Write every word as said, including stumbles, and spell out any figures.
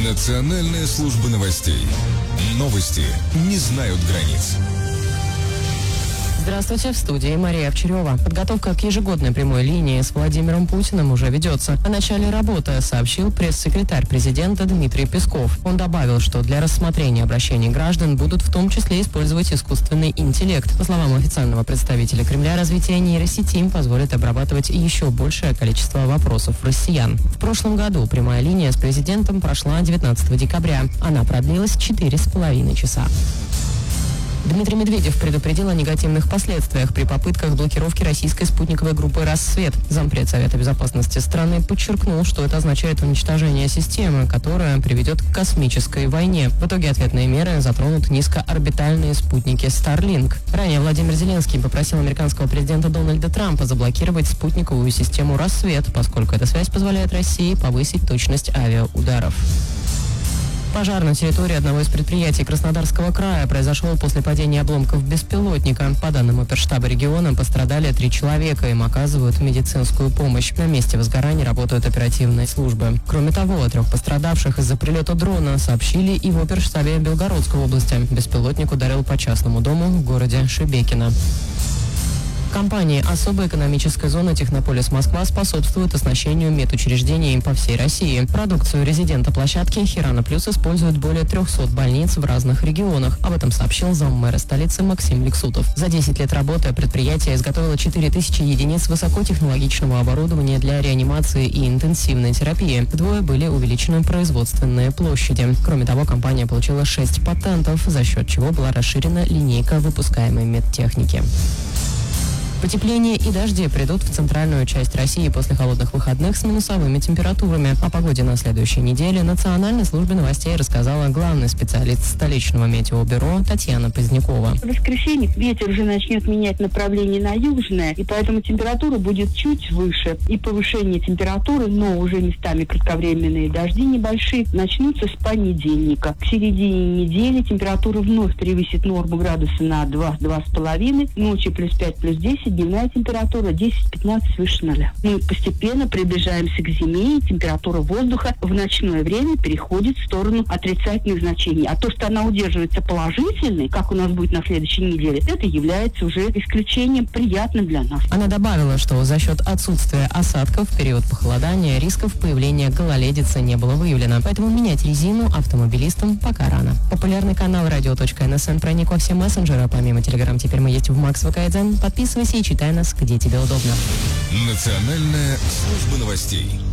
Национальная служба новостей. Новости не знают границ. Здравствуйте, в студии Мария Овчарева. Подготовка к ежегодной прямой линии с Владимиром Путиным уже ведется. О начале работы сообщил пресс-секретарь президента Дмитрий Песков. Он добавил, что для рассмотрения обращений граждан будут в том числе использовать искусственный интеллект. По словам официального представителя Кремля, развитие нейросети позволит обрабатывать еще большее количество вопросов россиян. В прошлом году прямая линия с президентом прошла девятнадцатого декабря. Она продлилась четыре с половиной часа. Дмитрий Медведев предупредил о негативных последствиях при попытках блокировки российской спутниковой группы «Рассвет». Зампред Совета безопасности страны подчеркнул, что это означает уничтожение системы, которая приведет к космической войне. В итоге ответные меры затронут низкоорбитальные спутники Starlink. Ранее Владимир Зеленский попросил американского президента Дональда Трампа заблокировать спутниковую систему «Рассвет», поскольку эта связь позволяет России повысить точность авиаударов. Пожар на территории одного из предприятий Краснодарского края произошел после падения обломков беспилотника. По данным оперштаба региона, пострадали три человека, им оказывают медицинскую помощь. На месте возгорания работают оперативные службы. Кроме того, о трех пострадавших из-за прилета дрона сообщили и в оперштабе Белгородской области. Беспилотник ударил по частному дому в городе Шебекино. Компании особой экономической зоны «Технополис Москва» способствуют оснащению медучреждений по всей России. Продукцию резидента площадки «Хирана Плюс» используют более трехсот больниц в разных регионах. Об этом сообщил заммэра столицы Максим Лексутов. За десять лет работы предприятие изготовило четыре тысячи единиц высокотехнологичного оборудования для реанимации и интенсивной терапии. Вдвое были увеличены производственные площади. Кроме того, компания получила шесть патентов, за счет чего была расширена линейка выпускаемой медтехники. Потепление и дожди придут в центральную часть России после холодных выходных с минусовыми температурами. О погоде на следующей неделе Национальной службе новостей рассказала главный специалист столичного метеобюро Татьяна Позднякова. В воскресенье ветер уже начнет менять направление на южное, и поэтому температура будет чуть выше. И повышение температуры, но уже местами кратковременные дожди небольшие, начнутся с понедельника. К середине недели температура вновь превысит норму градуса на два-два с половиной, ночью плюс пять, плюс десять, дневная температура десять-пятнадцать выше нуля. Мы постепенно приближаемся к зиме, и температура воздуха в ночное время переходит в сторону отрицательных значений. А то, что она удерживается положительной, как у нас будет на следующей неделе, это является уже исключением приятным для нас. Она добавила, что за счет отсутствия осадков в период похолодания рисков появления гололедицы не было выявлено. Поэтому менять резину автомобилистам пока рано. Популярный канал радио.нсн проник во все мессенджеры. Помимо Телеграм, теперь мы есть в Макс ВК. Подписывайся и читай нас, где тебе удобно. Национальная служба новостей.